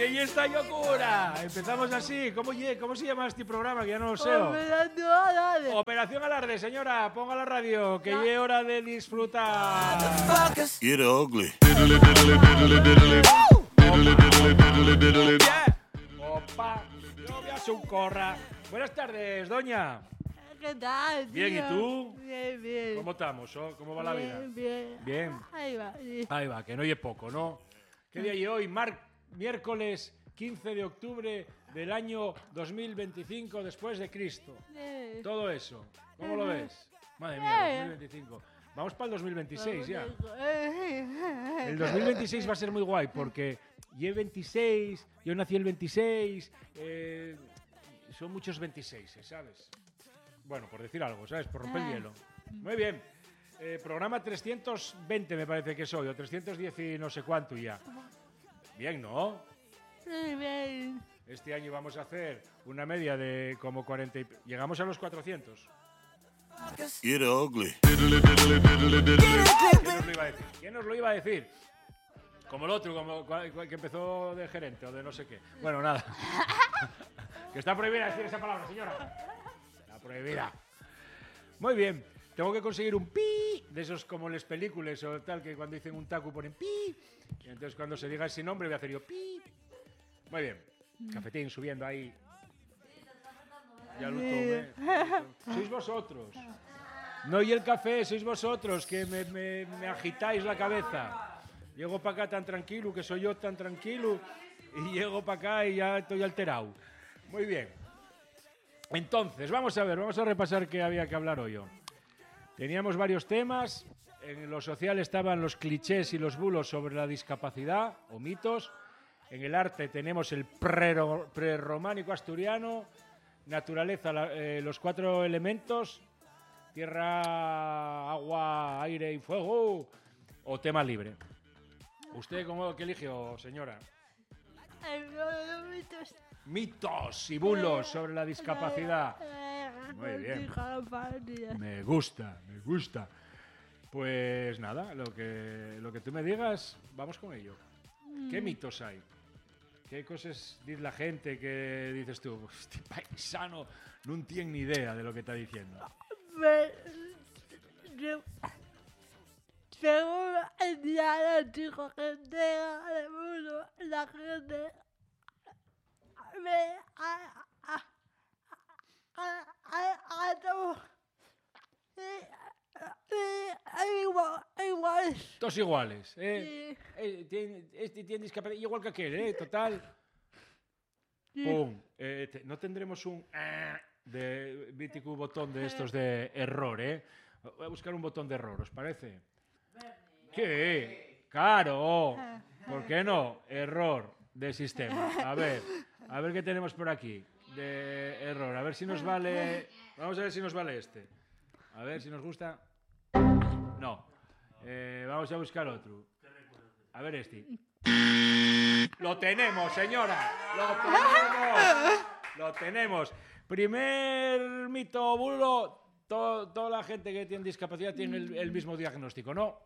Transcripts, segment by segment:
¿Qué es esta locura? Empezamos así. ¿Cómo se llama este programa? Que ya no lo sé. Operación Alarde, señora. Ponga la radio, que ya es hora de disfrutar. Get ugly. Opa, yo voy a socorra. Buenas tardes, doña. ¿Qué tal, tío? Bien, ¿y tú? Bien, bien. ¿Cómo estamos? ¿Cómo va la vida? Bien. Bien. Ahí va. Sí. Ahí va, que no oye poco, ¿no? ¿Qué día hay hoy? Miércoles 15 de octubre del año 2025 después de Cristo. Todo eso. ¿Cómo lo ves? Madre mía, 2025. Vamos para el 2026 ya. El 2026 va a ser muy guay porque yo 26, yo nací el 26, son muchos 26, ¿sabes? Bueno, por decir algo, ¿sabes? Por romper el hielo. Muy bien. Programa 320 me parece que soy, o 310 y no sé cuánto ya. Bien, ¿no? Sí, bien. Este año vamos a hacer una media de como 40 y... Llegamos a los 400. Get ugly. ¿Quién nos lo iba a decir? ¿Quién nos lo iba a decir? Como el otro, como que empezó de gerente o de no sé qué. Bueno, nada. Que está prohibida decir esa palabra, señora. Está prohibida. Muy bien. Tengo que conseguir un pi de esos como en las películas o tal, que cuando dicen un taco ponen pi. Y entonces cuando se diga ese nombre voy a hacer yo pi. Muy bien. Cafetín subiendo ahí. Ya lo tomé. Sois vosotros. No y el café, sois vosotros que me agitáis la cabeza. Llego para acá tan tranquilo, que soy yo tan tranquilo, y llego para acá y ya estoy alterado. Muy bien. Entonces, vamos a repasar qué había que hablar hoy. Teníamos varios temas. En lo social estaban los clichés y los bulos sobre la discapacidad o mitos. En el arte tenemos el prerrománico asturiano, naturaleza, los 4 elementos, tierra, agua, aire y fuego, o tema libre. ¿Usted qué eligió, señora? Mitos y bulos sobre la discapacidad. Muy bien. Me gusta. Pues nada, lo que tú me digas, vamos con ello. ¿Qué mitos hay? ¿Qué cosas dice la gente que dices tú? Este paisano no tiene ni idea de lo que está diciendo. Según el día antiguo que entrega del mundo, la gente ve a todos iguales. Todos iguales, ¿eh? Este tiene discapacidad, igual que aquel, Total. Pum. No tendremos un de mítico botón de estos de error, Voy a buscar un botón de error, ¿os parece? ¿Qué? Claro. ¿Por qué no? Error de sistema. A ver qué tenemos por aquí de error. A ver si nos vale. Vamos a ver si nos vale este. A ver si nos gusta. No. Vamos a buscar otro. A ver este. ¡Lo tenemos, señora! ¡Lo tenemos! Primer mito bulo. Toda la gente que tiene discapacidad tiene el mismo diagnóstico, ¿no?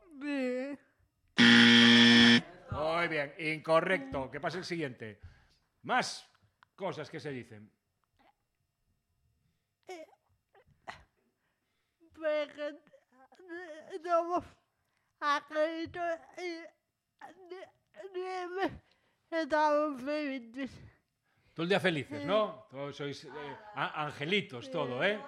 Muy bien. Incorrecto. ¿Qué pasa el siguiente? Más cosas que se dicen. Porque somos aquellos estamos felices. Todo el día felices, ¿no? Todos sois angelitos, todo, ¿eh?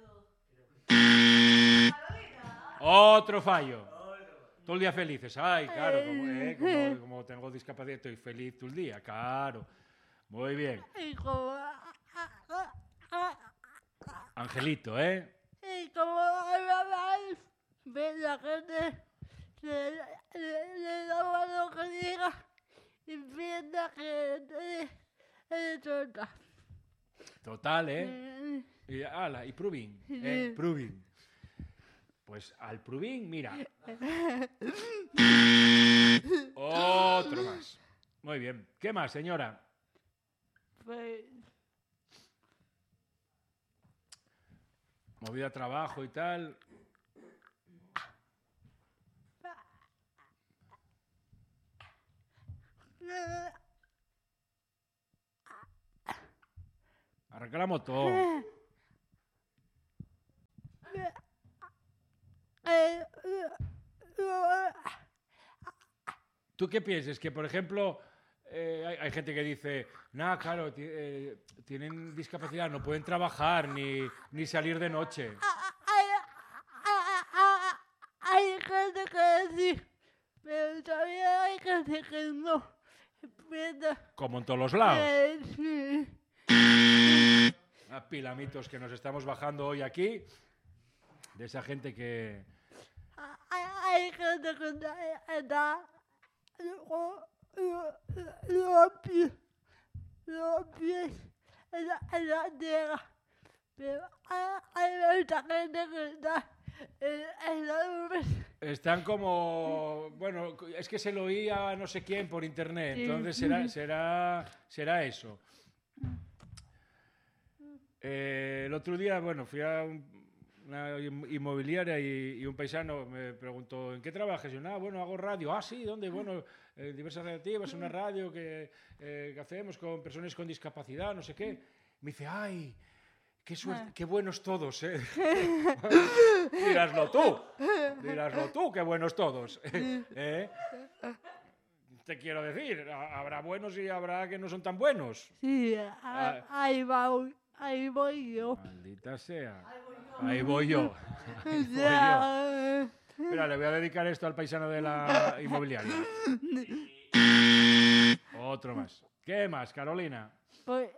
Otro fallo. Todo el día felices. Ay, claro, como tengo discapacidad, estoy feliz todo el día, claro. Muy bien. Y como Angelito, ¿eh? y como ve la gente le da lo que diga y piensa que es tonta. Total, ¿eh? Y Pruvin, Pruvin. Pues al Pruvin, mira. Otro más. Muy bien. ¿Qué más, señora? Pues Movida trabajo y tal. Arranca la moto. ¿Tú qué piensas? Que, por ejemplo, hay gente que dice, nada, claro, tienen discapacidad, no pueden trabajar ni salir de noche. Hay gente que sí, pero todavía hay gente que no. Como en todos los lados. Sí. A pilamitos que nos estamos bajando hoy aquí, de esa gente que... Hay gente que está los pies en la tierra, pero hay mucha gente que está en la nube. Están como... Bueno, es que se lo oía a no sé quién por internet, Sí. entonces será eso. El otro día, bueno, fui a una inmobiliaria y un paisano me preguntó, ¿en qué trabajas? Y yo, bueno, hago radio. Ah, sí, ¿dónde? Bueno, diversas radiativas, una radio que hacemos con personas con discapacidad, no sé qué. Me dice, ¡ay! ¡Qué suerte! ¡Qué buenos todos! Diráslo tú, qué buenos todos. Te quiero decir, habrá buenos y habrá que no son tan buenos. Sí, ahí voy yo. Maldita sea. Ahí voy yo. Ya. Mira, le voy a dedicar esto al paisano de la inmobiliaria. Otro más. ¿Qué más, Carolina? Pues,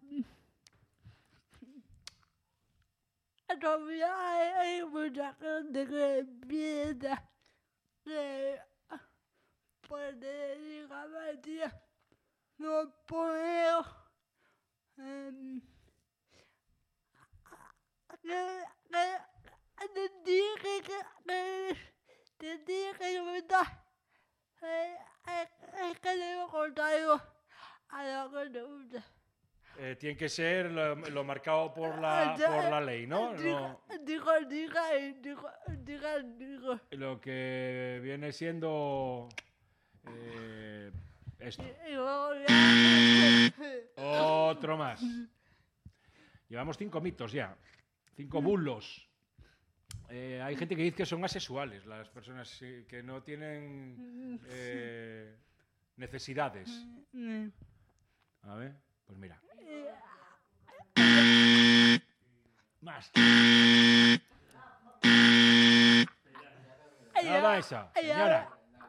todavía hay mucha gente que piensa que por discapacidad no puedo te dije que comentar es que debo contar algo a lo que te gusta. Tiene que ser lo marcado por la ley, ¿no? Dijo. Lo que viene siendo esto. Y luego ya... Otro más. Llevamos 5 mitos ya. 5 bulos. Hay gente que dice que son asexuales, las personas que no tienen necesidades. A ver, pues mira. Más. Nada esa, señora.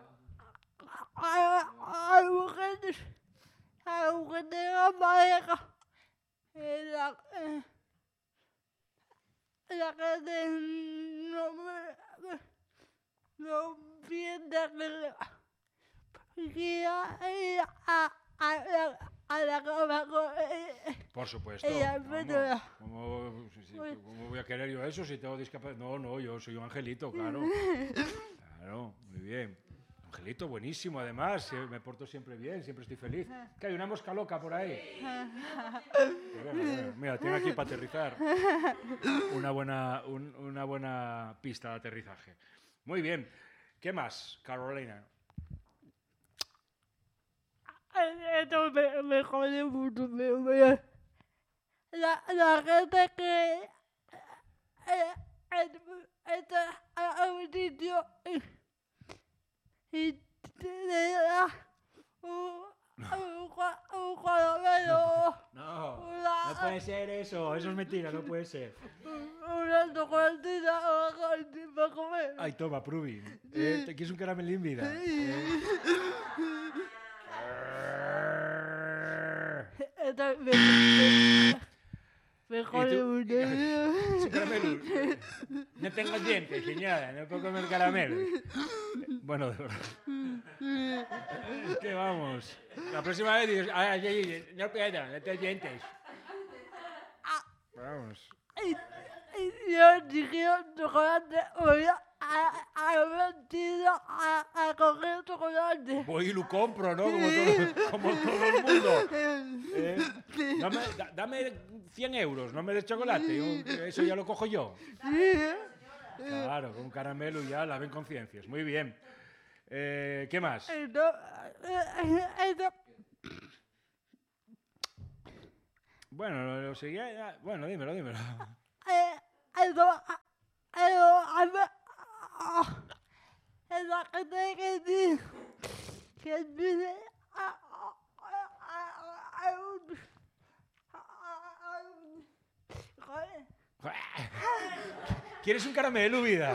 Hay mujeres de la pareja la gente no piensa que a la cama con Por supuesto. ella, pero... ¿Cómo voy a querer yo eso si tengo discapacidad? No, yo soy un angelito, claro. Claro, muy bien. Angelito, buenísimo, además. Me porto siempre bien, siempre estoy feliz. Que hay una mosca loca por ahí. Mira, tengo aquí para aterrizar una buena pista de aterrizaje. Muy bien. ¿Qué más, Carolina? Esto me jode mucho, la gente que está a un sitio y te da un caramelo. No puede ser eso es mentira, no puede ser. Una chocolatita para comer. Ay, toma, Pruvi. ¿Te quieres un caramelín, vida? Me jode mucho. Es un caramelo. No tengo dientes, señora, no puedo comer caramelo. Bueno, de verdad. Es que vamos. La próxima vez dices, no puedo, no tengo dientes. Vamos. Yo dije chocolate, voy a mentido a coger chocolate. Voy y lo compro, ¿no? Como todo el mundo. Dame 100 euros, no me des chocolate. Eso ya lo cojo yo. Claro, con un caramelo y ya la ven conciencias. Muy bien. ¿Qué más? Bueno, lo seguía... Bueno, dímelo. Es la gente que dice que dice ¿Quieres un caramelo, vida?